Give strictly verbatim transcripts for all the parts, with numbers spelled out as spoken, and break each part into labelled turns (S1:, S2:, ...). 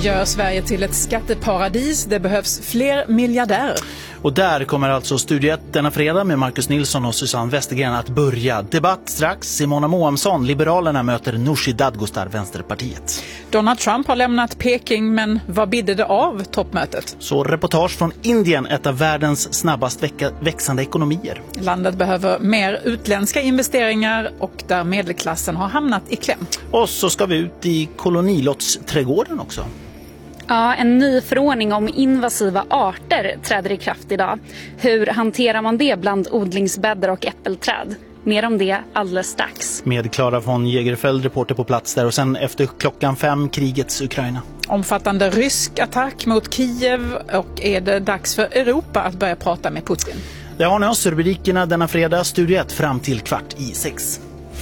S1: Gör Sverige till ett skatteparadis, det behövs fler miljardärer.
S2: Och där kommer alltså Studio ett denna fredag med Marcus Nilsson och Susanne Westergren att börja. Debatt strax. Simona Moamsson, Liberalerna, möter Nooshi Dadgostar, Vänsterpartiet.
S1: Donald Trump har lämnat Peking, men vad bidde det av toppmötet?
S2: Så reportage från Indien, ett av världens snabbast växa- växande ekonomier.
S1: Landet behöver mer utländska investeringar och där medelklassen har hamnat i kläm.
S2: Och så ska vi ut i kolonilottsträdgården också.
S3: Ja, en ny förordning om invasiva arter träder i kraft idag. Hur hanterar man det bland odlingsbäddar och äppelträd? Mer om det alldeles strax.
S2: Med Klara von Jägerfeld, reporter på plats där, och sen efter klockan fem krigets Ukraina.
S1: Omfattande rysk attack mot Kiev, och är det dags för Europa att börja prata med Putin?
S2: Det har ni oss rubrikerna denna fredag, Studio ett fram till kvart i sex.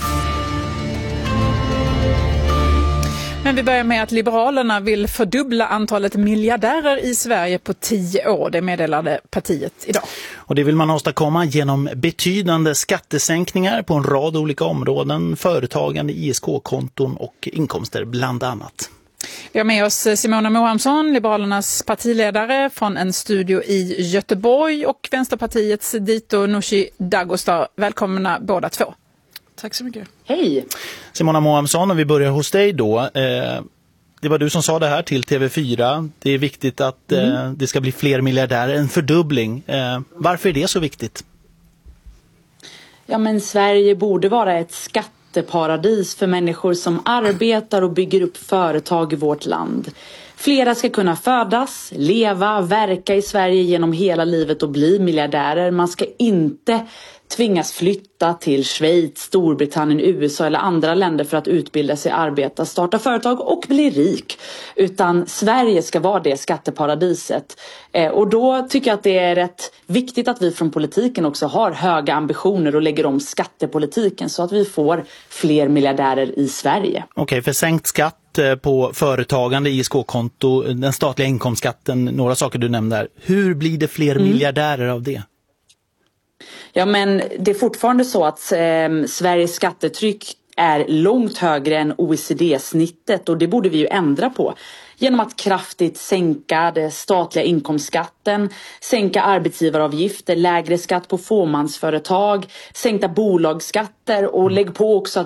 S1: Men vi börjar med att Liberalerna vill fördubbla antalet miljardärer i Sverige på tio år. Det meddelade partiet idag.
S2: Och det vill man åstadkomma genom betydande skattesänkningar på en rad olika områden, företagande, I S K-konton och inkomster bland annat.
S1: Vi har med oss Simona Moamsson, Liberalernas partiledare, från en studio i Göteborg, och Vänsterpartiets dito Nooshi Dadgostar. Välkomna båda två.
S4: Tack så mycket.
S3: Hej!
S2: Simona Moamsson, och vi börjar hos dig då. Eh, det var du som sa det här till T V fyra. Det är viktigt att eh, mm. det ska bli fler miljardärer, en fördubbling. Eh, varför är det så viktigt?
S5: Ja, men Sverige borde vara ett skatteparadis för människor som arbetar och bygger upp företag i vårt land. Flera ska kunna födas, leva, verka i Sverige genom hela livet och bli miljardärer. Man ska inte tvingas flytta till Schweiz, Storbritannien, U S A eller andra länder för att utbilda sig, arbeta, starta företag och bli rik. Utan Sverige ska vara det skatteparadiset. Eh, och då tycker jag att det är rätt viktigt att vi från politiken också har höga ambitioner och lägger om skattepolitiken så att vi får fler miljardärer i Sverige.
S2: Okej, okay, för sänkt skatt på företagande, I S K-konto, den statliga inkomstskatten, några saker du nämnde där. Hur blir det fler mm. miljardärer av det?
S5: Ja, men det är fortfarande så att eh, Sveriges skattetryck är långt högre än O E C D-snittet, och det borde vi ju ändra på. Genom att kraftigt sänka den statliga inkomstskatten, sänka arbetsgivaravgifter, lägre skatt på fåmansföretag, sänkta bolagsskatter och lägg på också att